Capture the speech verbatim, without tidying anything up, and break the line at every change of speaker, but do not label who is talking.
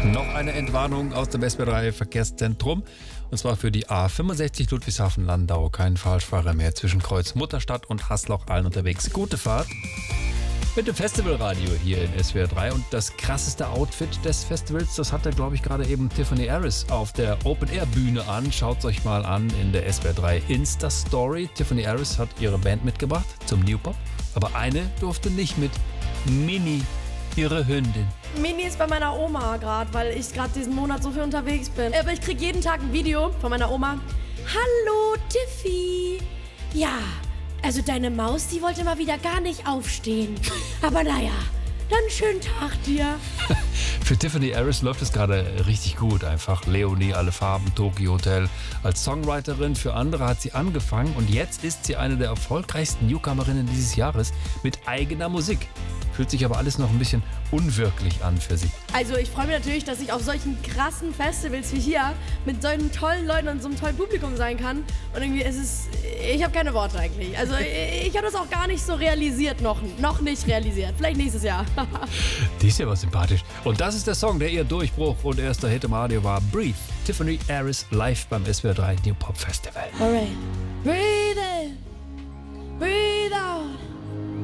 Noch eine Entwarnung aus dem S B drei Verkehrszentrum. Und zwar für die A fünfundsechzig Ludwigshafen-Landau. Kein Falschfahrer mehr zwischen Kreuz Mutterstadt und Haßloch, allen unterwegs. Gute Fahrt. Mit dem Festivalradio hier in S W R drei. Und das krasseste Outfit des Festivals, das hatte, glaube ich, gerade eben Tiffany Harris auf der Open-Air-Bühne an. Schaut es euch mal an in der S W R drei Insta-Story. Tiffany Harris hat ihre Band mitgebracht zum New Pop. Aber eine durfte nicht mit. Mini, ihre Hündin.
Mini ist bei meiner Oma gerade, weil ich gerade diesen Monat so viel unterwegs bin. Aber ich krieg jeden Tag ein Video von meiner Oma. Hallo Tiffy. Ja, also deine Maus, die wollte mal wieder gar nicht aufstehen. Aber naja, dann schönen Tag dir.
Für Tiffany Harris läuft es gerade richtig gut. Einfach Leonie, alle Farben, Tokyo Hotel. Als Songwriterin für andere hat sie angefangen und jetzt ist sie eine der erfolgreichsten Newcomerinnen dieses Jahres mit eigener Musik. Fühlt sich aber alles noch ein bisschen unwirklich an für sie.
Also ich freue mich natürlich, dass ich auf solchen krassen Festivals wie hier mit solchen tollen Leuten und so einem tollen Publikum sein kann. Und irgendwie ist es, ich habe keine Worte eigentlich. Also ich, ich habe das auch gar nicht so realisiert noch, noch nicht realisiert. Vielleicht nächstes Jahr.
Die ist ja aber sympathisch. Und das ist der Song, der ihr Durchbruch und erster Hit im Radio war. Breathe. Tiffany Harris live beim S W R drei New Pop Festival.
Alright. Breathe in, breathe out.